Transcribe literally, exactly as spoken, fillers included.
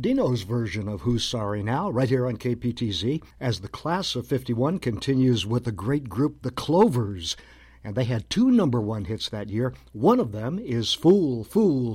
Dino's version of Who's Sorry Now, right here on K P T Z, as the class of fifty-one continues with the great group The Clovers. And they had two number one hits that year. One of them is Fool, Fool,